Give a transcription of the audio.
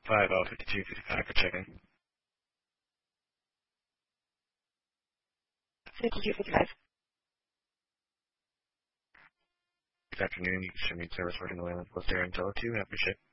505255 for checking. 5255. Good afternoon. You should meet service working the Wayland Plus Air and Tele 2. Happy ship.